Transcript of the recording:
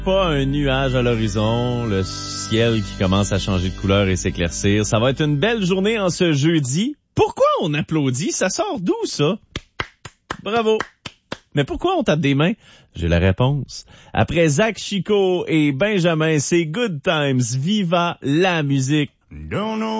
Pas un nuage à l'horizon, le ciel qui commence à changer de couleur et s'éclaircir. Ça va être une belle journée en ce jeudi. Pourquoi on applaudit? Ça sort d'où, ça? Bravo! Mais pourquoi on tape des mains? J'ai la réponse. Après Zach Chico et Benjamin, c'est Good Times. Viva la musique!